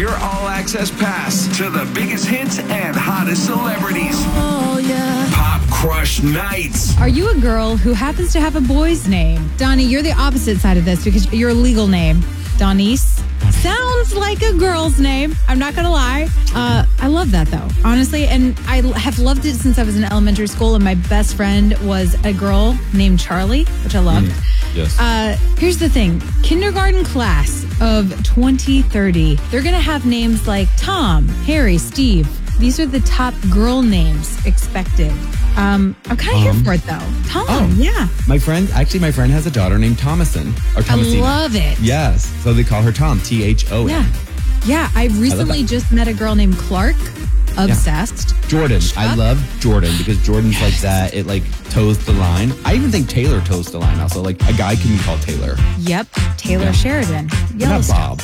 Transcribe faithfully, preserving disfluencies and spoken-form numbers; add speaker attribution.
Speaker 1: your all-access pass to the biggest hits and hottest celebrities.
Speaker 2: Oh, yeah.
Speaker 1: Pop Crush Nights.
Speaker 2: Are you a girl who happens to have a boy's name? Donnie, you're the opposite side of this because your legal name, Donice, sounds like a girl's name. I'm not going to lie. Uh, I love that, though, honestly. And I have loved it since I was in elementary school. And my best friend was a girl named Charlie, which I loved.
Speaker 3: Mm, yes.
Speaker 2: Uh, here's the thing. Kindergarten class of twenty thirty, they're going to have names like Tom, Harry, Steve. These are the top girl names expected. Um, I'm kind of
Speaker 3: Um,
Speaker 2: here for it, though. Tom,
Speaker 3: oh.
Speaker 2: yeah.
Speaker 3: My friend, actually, my friend has a daughter named Thomason. Or
Speaker 2: I
Speaker 3: Thomasina.
Speaker 2: love it.
Speaker 3: Yes. So they call her Tom, T H O N.
Speaker 2: Yeah. Yeah, I recently
Speaker 3: that.
Speaker 2: just met a girl named Clark. Obsessed.
Speaker 3: Jordan. I
Speaker 2: Chuck?
Speaker 3: love Jordan because Jordan's
Speaker 2: Yes.
Speaker 3: like that. It like toes the line. I even think Taylor toes the line also. Like a guy can be called Taylor.
Speaker 2: Yep. Taylor
Speaker 3: Yeah.
Speaker 2: Sheridan.
Speaker 3: But not
Speaker 2: Yellowstone.
Speaker 3: Bob.